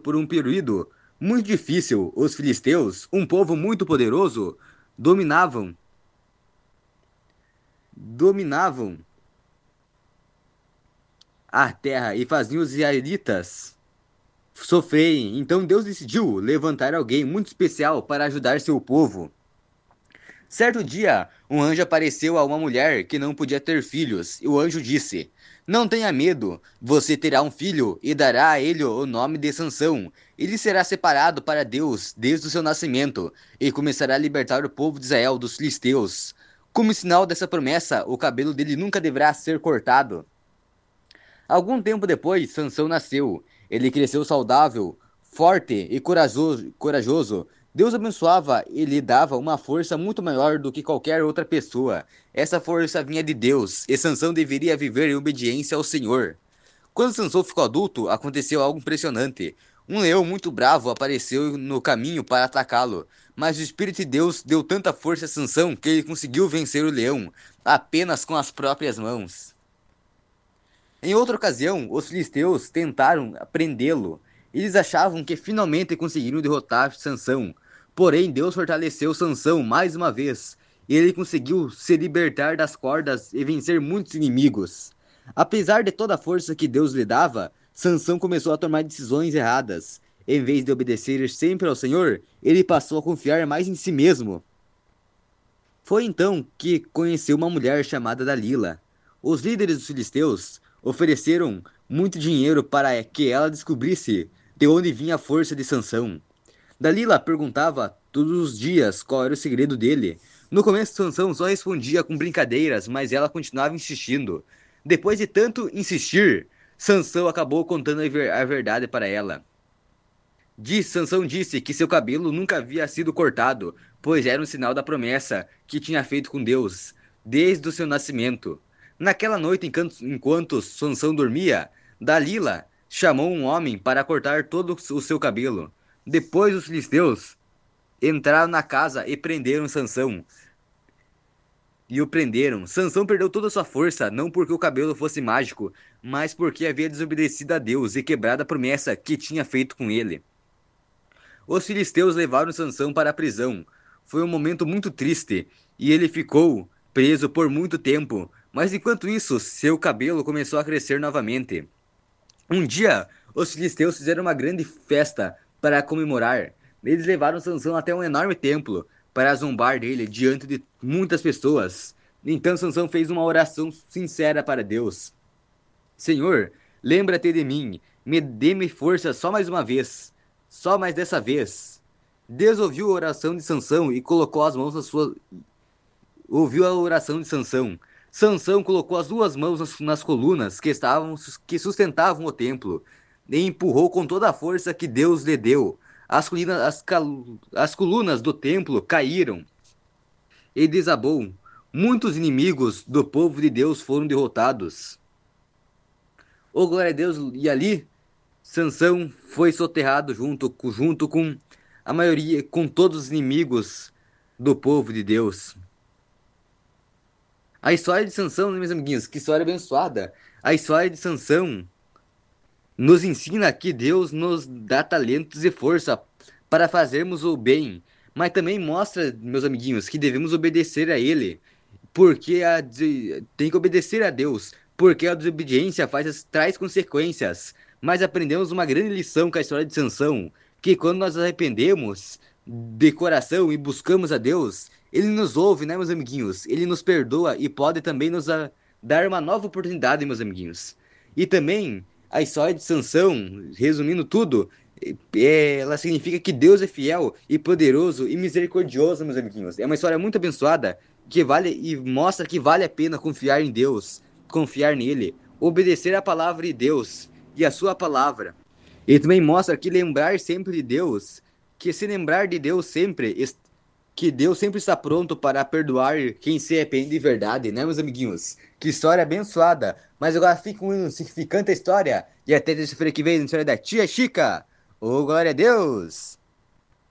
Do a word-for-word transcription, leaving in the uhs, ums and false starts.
por um período muito difícil, os filisteus, um povo muito poderoso, dominavam, dominavam a terra e faziam os israelitas sofrerem. Então Deus decidiu levantar alguém muito especial para ajudar seu povo. Certo dia, um anjo apareceu a uma mulher que não podia ter filhos, e o anjo disse: Não tenha medo, você terá um filho e dará a ele o nome de Sansão. Ele será separado para Deus desde o seu nascimento e começará a libertar o povo de Israel dos filisteus. Como sinal dessa promessa, o cabelo dele nunca deverá ser cortado. Algum tempo depois, Sansão nasceu. Ele cresceu saudável, forte e corajoso. corajoso. Deus abençoava e lhe dava uma força muito maior do que qualquer outra pessoa. Essa força vinha de Deus, e Sansão deveria viver em obediência ao Senhor. Quando Sansão ficou adulto, aconteceu algo impressionante. Um leão muito bravo apareceu no caminho para atacá-lo, mas o Espírito de Deus deu tanta força a Sansão que ele conseguiu vencer o leão, apenas com as próprias mãos. Em outra ocasião, os filisteus tentaram prendê-lo. Eles achavam que finalmente conseguiriam derrotar Sansão. Porém, Deus fortaleceu Sansão mais uma vez, e ele conseguiu se libertar das cordas e vencer muitos inimigos. Apesar de toda a força que Deus lhe dava, Sansão começou a tomar decisões erradas. Em vez de obedecer sempre ao Senhor, ele passou a confiar mais em si mesmo. Foi então que conheceu uma mulher chamada Dalila. Os líderes dos filisteus ofereceram muito dinheiro para que ela descobrisse de onde vinha a força de Sansão. Dalila perguntava todos os dias qual era o segredo dele. No começo, Sansão só respondia com brincadeiras, mas ela continuava insistindo. Depois de tanto insistir, Sansão acabou contando a, ver a verdade para ela. Diz, Sansão disse que seu cabelo nunca havia sido cortado, pois era um sinal da promessa que tinha feito com Deus, desde o seu nascimento. Naquela noite, enquanto Sansão dormia, Dalila chamou um homem para cortar todo o seu cabelo. Depois os filisteus entraram na casa e prenderam Sansão. E o prenderam. Sansão perdeu toda a sua força, não porque o cabelo fosse mágico, mas porque havia desobedecido a Deus e quebrado a promessa que tinha feito com ele. Os filisteus levaram Sansão para a prisão. Foi um momento muito triste, e ele ficou preso por muito tempo. Mas enquanto isso, seu cabelo começou a crescer novamente. Um dia, os filisteus fizeram uma grande festa para comemorar. Eles levaram Sansão até um enorme templo para zombar dele diante de muitas pessoas. Então Sansão fez uma oração sincera para Deus. Senhor, lembra-te de mim, me dê-me força só mais uma vez. Só mais dessa vez. Deus ouviu a oração de Sansão e colocou as mãos na sua... Ouviu a oração de Sansão. Sansão colocou as duas mãos nas, nas colunas que, estavam, que sustentavam o templo e empurrou com toda a força que Deus lhe deu. As, colinas, as, cal, as colunas do templo caíram e desabou. Muitos inimigos do povo de Deus foram derrotados. Oh, glória a Deus! E ali, Sansão foi soterrado junto, junto com a maioria, com todos os inimigos do povo de Deus. A história de Sansão, meus amiguinhos, que história abençoada. A história de Sansão nos ensina que Deus nos dá talentos e força para fazermos o bem. Mas também mostra, meus amiguinhos, que devemos obedecer a Ele. Porque a, tem que obedecer a Deus. Porque a desobediência faz, traz consequências. Mas aprendemos uma grande lição com a história de Sansão. Que quando nós nos arrependemos de coração e buscamos a Deus, Ele nos ouve, né, meus amiguinhos? Ele nos perdoa e pode também nos a, dar uma nova oportunidade, meus amiguinhos. E também, a história de Sansão, resumindo tudo, é, ela significa que Deus é fiel e poderoso e misericordioso, meus amiguinhos. É uma história muito abençoada que vale e mostra que vale a pena confiar em Deus, confiar nele, obedecer a palavra de Deus e a sua palavra. E também mostra que lembrar sempre de Deus, que se lembrar de Deus sempre, que Deus sempre está pronto para perdoar quem se arrepende de verdade, né, meus amiguinhos? Que história abençoada! Mas agora fica com um significante a história. E até terça-feira que vem, na história da Tia Chica. Oh, glória a Deus!